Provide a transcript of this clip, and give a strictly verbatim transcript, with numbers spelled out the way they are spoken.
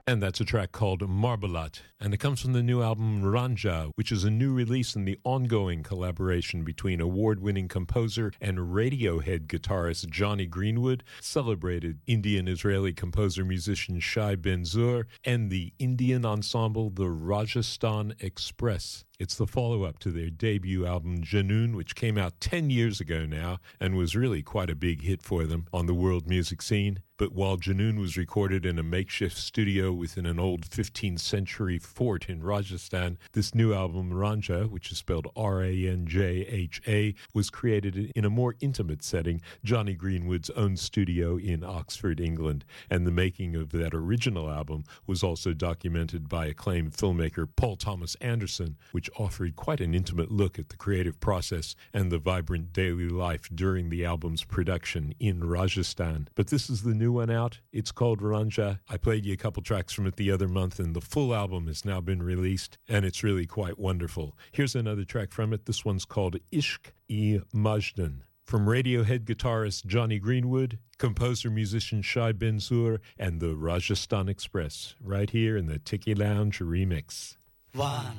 And that's a track called Marbalat, and it comes from the new album Ranja, which is a new release in the ongoing collaboration between award-winning composer and Radiohead guitarist Johnny Greenwood, celebrated Indian-Israeli composer-musician Shai Ben-Zur, and the Indian ensemble the Rajasthan Express. It's the follow-up to their debut album Junoon, which came out ten years ago now and was really quite a big hit for them on the world music scene. But while Junoon was recorded in a makeshift studio within an old fifteenth century fort in Rajasthan, this new album Ranja, which is spelled R A N J H A, was created in a more intimate setting, Johnny Greenwood's own studio in Oxford, England. And the making of that original album was also documented by acclaimed filmmaker Paul Thomas Anderson, which offered quite an intimate look at the creative process and the vibrant daily life during the album's production in Rajasthan. But this is the new one out. It's called Ranja. I played you a couple tracks from it the other month, and the full album has now been released, and it's really quite wonderful. Here's another track from it. This one's called Ishq-e Majdan. From Radiohead guitarist Johnny Greenwood, composer-musician Shai Ben-Zur, and the Rajasthan Express, right here in the Tiki Lounge remix. One,